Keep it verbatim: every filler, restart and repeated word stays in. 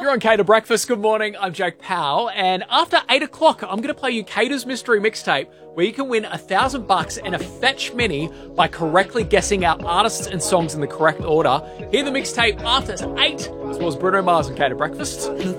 you're on Cater Breakfast. Good morning, I'm Jake Powell, and after eight o'clock, I'm going to play you Cater's Mystery Mixtape, where you can win a thousand bucks and a Fetch Mini by correctly guessing our artists and songs in the correct order. Hear the mixtape after eight, as well as Bruno Mars and Cater Breakfast.